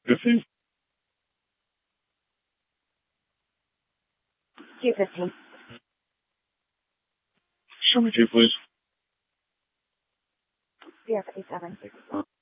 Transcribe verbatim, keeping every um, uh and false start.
fifteen? two fifteen. Show me two, please. Sierra fifty-seven.